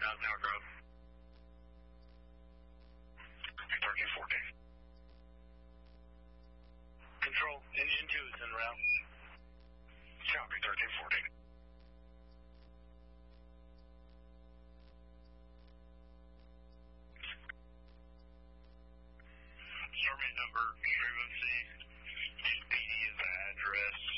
Tower Grove. 1314. Control, engine 2 is en route. Copy, 1314. Starmate number, Sherman C. PD is the address.